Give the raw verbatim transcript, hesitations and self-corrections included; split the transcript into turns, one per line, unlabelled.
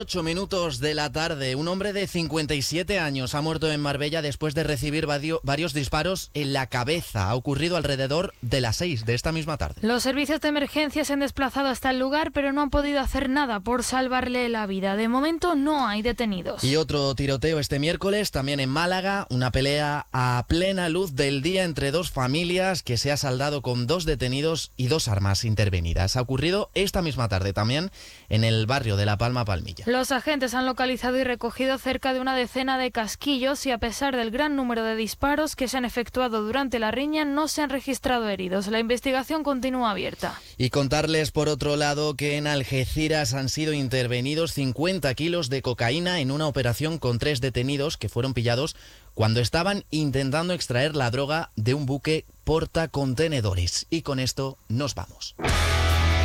Ocho minutos de la tarde. Un hombre de cincuenta y siete años ha muerto en Marbella después de recibir vadio- varios disparos en la cabeza. Ha ocurrido alrededor de las seis de esta misma tarde.
Los servicios de emergencia se han desplazado hasta el lugar, pero no han podido hacer nada por salvarle la vida. De momento no hay detenidos.
Y otro tiroteo este miércoles, también en Málaga. Una pelea a plena luz del día entre dos familias que se ha saldado con dos detenidos y dos armas intervenidas. Ha ocurrido esta misma tarde también en el barrio de La Palma Palmilla.
Los agentes han localizado y recogido cerca de una decena de casquillos y a pesar del gran número de disparos que se han efectuado durante la riña, no se han registrado heridos. La investigación continúa abierta.
Y contarles, por otro lado, que en Algeciras han sido intervenidos cincuenta kilos de cocaína en una operación con tres detenidos que fueron pillados cuando estaban intentando extraer la droga de un buque portacontenedores. Y con esto nos vamos.